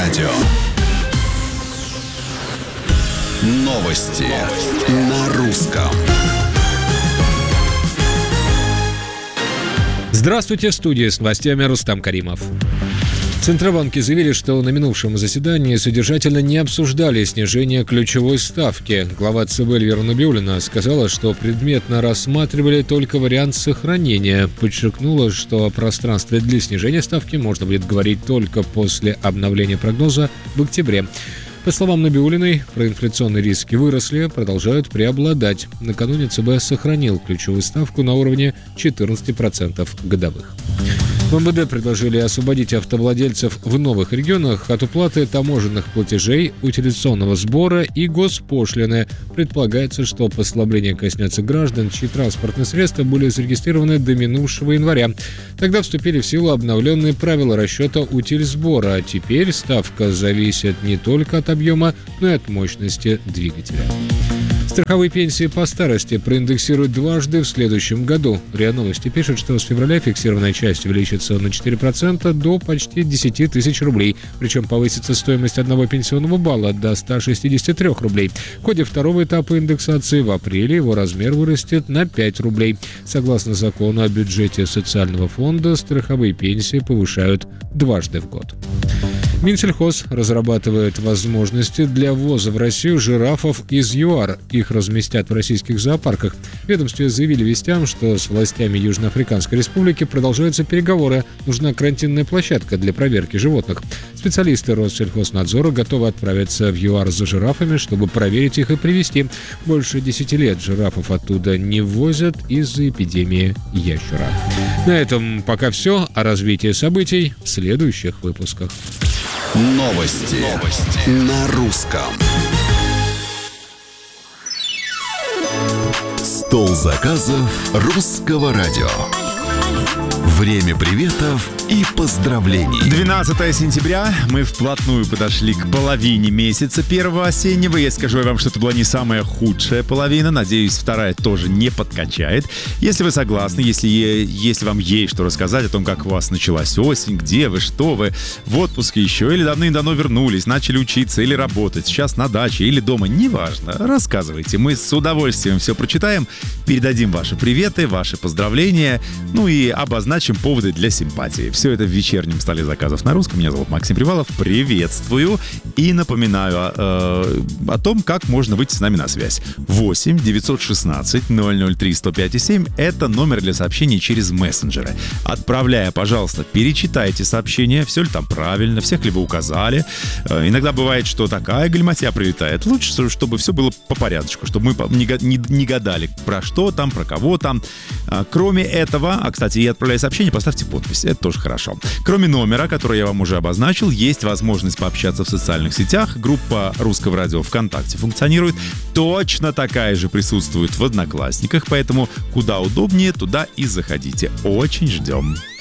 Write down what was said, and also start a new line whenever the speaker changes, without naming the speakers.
радио. Новости на русском.
Здравствуйте, в студии с новостями Рустам Каримов. Центробанки заявили, что на минувшем заседании содержательно не обсуждали снижение ключевой ставки. Глава ЦБ Эльвира Набиуллина сказала, что предметно рассматривали только вариант сохранения. Подчеркнула, что о пространстве для снижения ставки можно будет говорить только после обновления прогноза в октябре. По словам Набиуллиной, проинфляционные риски выросли, продолжают преобладать. Накануне ЦБ сохранил ключевую ставку на уровне 14% годовых. В МВД предложили освободить автовладельцев в новых регионах от уплаты таможенных платежей, утилизационного сбора и госпошлины. Предполагается, что послабление коснется граждан, чьи транспортные средства были зарегистрированы до минувшего января. Тогда вступили в силу обновленные правила расчета утильсбора, а теперь ставка зависит не только от объема, но и от мощности двигателя. Страховые пенсии по старости проиндексируют дважды в следующем году. РИА Новости пишет, что с февраля фиксированная часть увеличится на 4% до почти 10 тысяч рублей. Причем повысится стоимость одного пенсионного балла до 163 рублей. В ходе второго этапа индексации в апреле его размер вырастет на 5 рублей. Согласно закону о бюджете социального фонда, страховые пенсии повышают дважды в год. Минсельхоз разрабатывает возможности для ввоза в Россию жирафов из ЮАР. Их разместят в российских зоопарках. В ведомстве заявили вестям, что с властями Южноафриканской Республики продолжаются переговоры. Нужна карантинная площадка для проверки животных. Специалисты Россельхознадзора готовы отправиться в ЮАР за жирафами, чтобы проверить их и привезти. Больше 10 лет жирафов оттуда не ввозят из-за эпидемии ящера. На этом пока все. О развитии событий в следующих выпусках.
Новости на русском. Стол заказов русского радио. Время приветов и поздравлений.
12 сентября. Мы вплотную подошли к половине месяца первого осеннего. Я скажу вам, что это была не самая худшая половина. Надеюсь, вторая тоже не подкачает. Если вы согласны, если вам есть что рассказать о том, как у вас началась осень, где вы, что вы, в отпуске еще, или давным-давно вернулись, начали учиться или работать, сейчас на даче или дома, неважно, рассказывайте. Мы с удовольствием все прочитаем, передадим ваши приветы, ваши поздравления, ну и обозначим поводы для симпатии. Все это в вечернем столе заказов на русском. Меня зовут Максим Привалов. Приветствую и напоминаю о том, как можно выйти с нами на связь. 8 916 003 105 7 — это номер для сообщений через мессенджеры. Отправляя, пожалуйста, перечитайте сообщение, все ли там правильно, всех ли вы указали. Иногда бывает, что такая гальматья прилетает. Лучше, чтобы все было по порядочку, чтобы мы не гадали, про что там, про кого там. Кроме этого, кстати, я отправляю сообщение, поставьте подпись, это тоже хорошо. Кроме номера, который я вам уже обозначил, есть возможность пообщаться в социальных сетях. Группа Русского радио ВКонтакте функционирует. Точно такая же присутствует в Одноклассниках, поэтому куда удобнее, туда и заходите. Очень ждем.